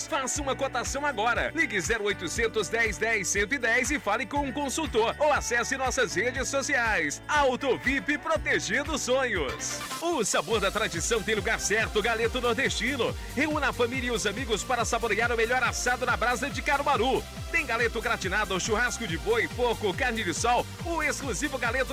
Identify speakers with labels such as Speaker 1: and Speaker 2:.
Speaker 1: Faça uma cotação agora. Ligue 0800 1010 110 e fale com um consultor. Ou acesse nossas redes sociais. Auto VIP Protegendo Sonhos. O sabor da tradição tem lugar certo, Galeto Nordestino. Reúna a família e os amigos para saborear o melhor assado na brasa de Caruaru. Tem galeto gratinado, churrasco de boi, porco, carne de sol, o exclusivo galeto